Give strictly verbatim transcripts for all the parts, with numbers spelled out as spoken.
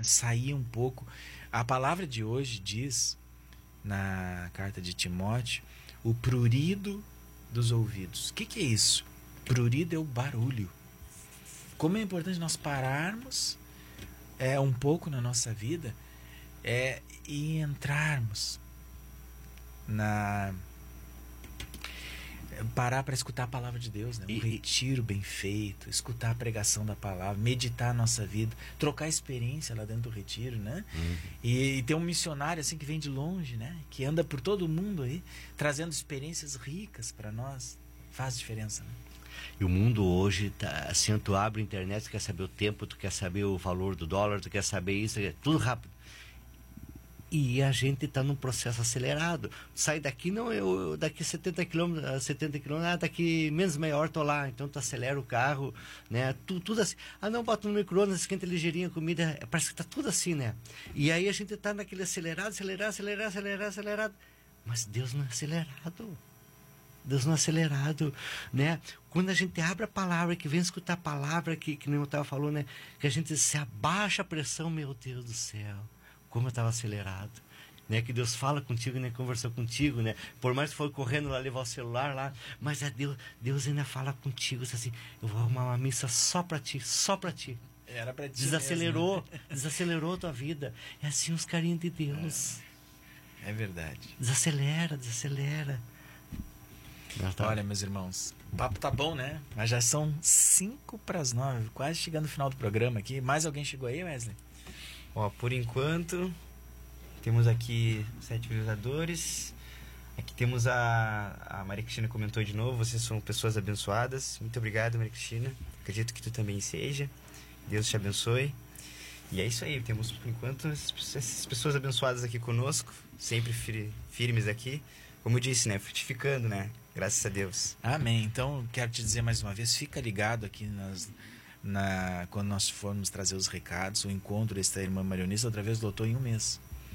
né? Sair um pouco. A palavra de hoje diz, na carta de Timóteo, o prurido dos ouvidos. O que, que é isso? Prurido é o barulho. Como é importante nós pararmos é, um pouco na nossa vida é, e entrarmos na... parar para escutar a palavra de Deus, né? Um E- retiro bem feito, escutar a pregação da palavra, meditar a nossa vida, trocar experiência lá dentro do retiro, né? Uhum. E, e ter um missionário assim que vem de longe, né? Que anda por todo o mundo aí, trazendo experiências ricas para nós, faz diferença, né? E o mundo hoje, tá, assim, tu abre a internet, tu quer saber o tempo, tu quer saber o valor do dólar, tu quer saber isso, é tudo rápido. E a gente está num processo acelerado. Sai daqui, não, eu daqui setenta quilômetros, setenta quilômetros, ah, daqui menos meia hora tô lá. Então tu acelera o carro, né? Tu, tudo assim. Ah, não, bota no micro-ondas, esquenta ligeirinho a comida. Parece que tá tudo assim, né? E aí a gente tá naquele acelerado, acelerado, acelerado, acelerado, acelerado. Mas Deus não é acelerado. Deus não é acelerado, né? Quando a gente abre a palavra, que vem escutar a palavra, que, que nem eu estava falando, né? Que a gente se abaixa a pressão, meu Deus do céu. Como eu estava acelerado, né? Que Deus fala contigo, né? Conversou contigo, né? Por mais que foi correndo lá levar o celular lá, mas é Deus, Deus ainda fala contigo, diz assim, eu vou arrumar uma missa só para ti, só para ti. Era para ti Desacelerou, mesmo, né? desacelerou a tua vida. É assim os carinhos de Deus. É, é verdade. Desacelera, desacelera. Ah, tá. Olha, meus irmãos, o papo tá bom, né? Mas já são cinco para as nove, quase chegando no final do programa aqui. Mais alguém chegou aí, Wesley? Ó, por enquanto, temos aqui sete visualizadores. Aqui temos a, a Maria Cristina comentou de novo, vocês são pessoas abençoadas. Muito obrigado, Maria Cristina. Acredito que tu também seja. Deus te abençoe. E é isso aí, temos por enquanto essas pessoas abençoadas aqui conosco, sempre fir- firmes aqui. Como eu disse, né? Frutificando, né? Graças a Deus. Amém. Então, quero te dizer mais uma vez, fica ligado aqui nas, na, quando nós formos trazer os recados. O encontro desta irmã Marionista outra vez lotou em um mês.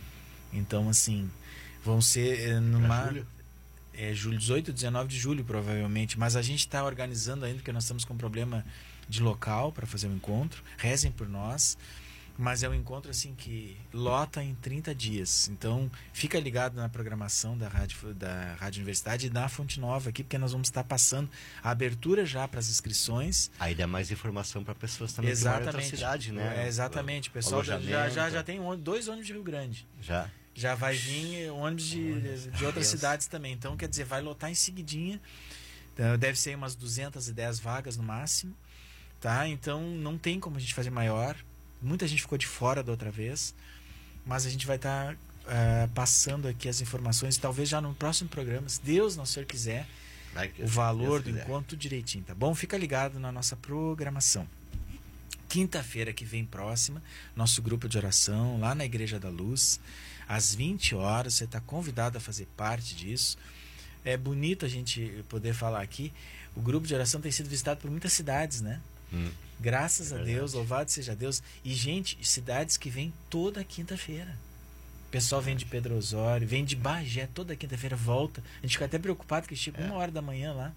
Então, assim, vão ser eh, numa... julho? É julho, dezoito, dezenove de julho, provavelmente. Mas a gente está organizando ainda, porque nós estamos com um problema de local para fazer o encontro. Rezem por nós. Mas é um encontro assim que lota em trinta dias. Então, fica ligado na programação da Rádio, da Rádio Universidade e da Fonte Nova aqui, porque nós vamos estar passando a abertura já para as inscrições. Aí dá mais informação para pessoas também Exatamente. que moram em outra cidade, né? É, exatamente. O pessoal já, já, já, já tem ônibus, dois ônibus de Rio Grande. Já. Já vai vir ônibus de, de outras cidades também. Então, quer dizer, vai lotar em seguidinha. Então, deve ser umas duzentas e dez vagas no máximo. Tá? Então, não tem como a gente fazer maior. Muita gente ficou de fora da outra vez, mas a gente vai estar tá, uh, passando aqui as informações, talvez já no próximo programa, se Deus, nosso Senhor, quiser, Vai que o valor Deus do quiser. encontro tudo direitinho, tá bom? Fica ligado na nossa programação. Quinta-feira que vem próxima, nosso grupo de oração lá na Igreja da Luz, às vinte horas, você está convidado a fazer parte disso. É bonito a gente poder falar aqui, o grupo de oração tem sido visitado por muitas cidades, né? Hum. Graças É a verdade. Deus, louvado seja Deus. E, gente, cidades que vêm toda quinta-feira. O pessoal vem de Pedro Osório, vem de Bagé, toda quinta-feira volta. A gente fica até preocupado que chega É. uma hora da manhã lá.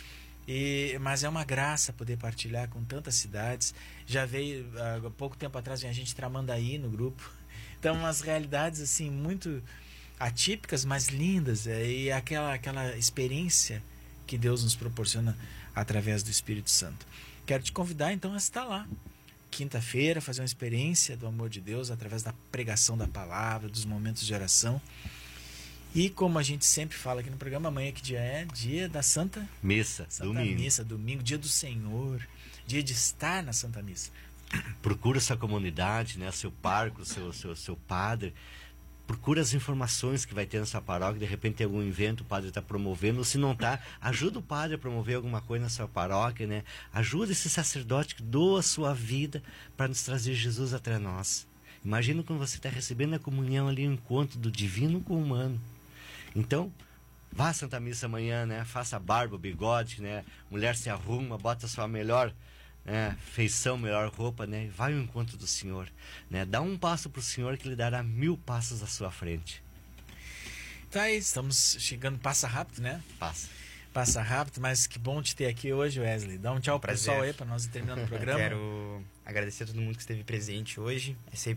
E, mas é uma graça poder partilhar com tantas cidades. Já veio, há pouco tempo atrás, a gente Tramandaí no grupo. Então, umas realidades assim muito atípicas, mas lindas. É, e aquela, aquela experiência que Deus nos proporciona através do Espírito Santo. Quero te convidar então a estar lá quinta-feira, fazer uma experiência do amor de Deus através da pregação da palavra, dos momentos de oração. E como a gente sempre fala aqui no programa, amanhã que dia é? Dia da Santa, Missa, Santa domingo. Missa, domingo, dia do Senhor, dia de estar na Santa Missa. Procura sua comunidade, né? Seu parco, seu, seu, seu padre. Procura as informações que vai ter nessa paróquia. De repente tem algum evento, o padre está promovendo. Ou se não está, ajuda o padre a promover alguma coisa na sua paróquia, né? Ajuda esse sacerdote que doa a sua vida para nos trazer Jesus até nós. Imagina quando você está recebendo a comunhão ali, o encontro do divino com o humano. Então, vá à Santa Missa amanhã, né? Faça a barba, o bigode, né? Mulher se arruma, bota a sua melhor... É, feição, melhor roupa, né? Vai ao encontro do Senhor, né? Dá um passo para o Senhor que Ele dará mil passos à sua frente. Tá aí, estamos chegando, passa rápido, né? Passa. Passa rápido, mas que bom te ter aqui hoje, Wesley. Dá um tchau pro Prazer. pessoal aí para nós ir terminando o programa. Quero agradecer a todo mundo que esteve presente hoje. É sempre